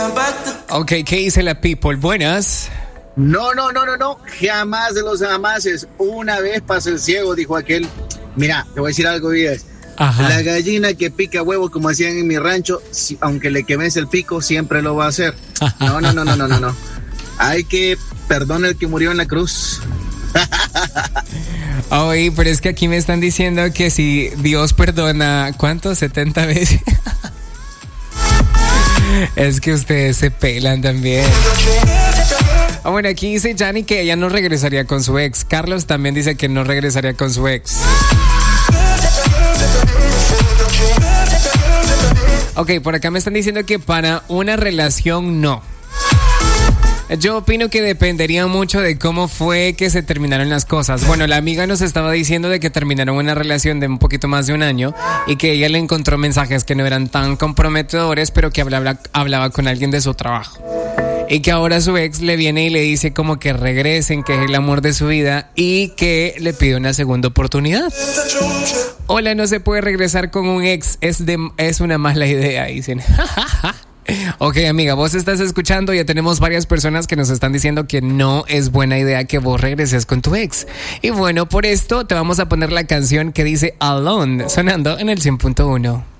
Ok, ¿qué dice la people? Buenas. No, jamás de los jamases. Una vez pasó el ciego, dijo aquel. Mira, te voy a decir algo, Vives. Ajá. La gallina que pica huevos, como hacían en mi rancho, aunque le quemes el pico, siempre lo va a hacer. No. Hay que perdonar el que murió en la cruz. Oye, pero es que aquí me están diciendo que si Dios perdona, ¿cuánto? 70 veces. Es que ustedes se pelan también. Bueno, aquí dice Yanni que ella no regresaría con su ex. Carlos también dice que no regresaría con su ex. Ok, por acá me están diciendo que para una relación no. Yo opino que dependería mucho de cómo fue que se terminaron las cosas. Bueno, la amiga nos estaba diciendo de que terminaron una relación de un poquito más de un año y que ella le encontró mensajes que no eran tan comprometedores, pero que hablaba con alguien de su trabajo. Y que ahora su ex le viene y le dice como que regresen, que es el amor de su vida y que le pide una segunda oportunidad. Hola, no se puede regresar con un ex, es una mala idea, dicen. Ok, amiga, vos estás escuchando, ya tenemos varias personas que nos están diciendo que no es buena idea que vos regreses con tu ex. Y bueno, por esto te vamos a poner la canción que dice Alone, sonando en el 100.1.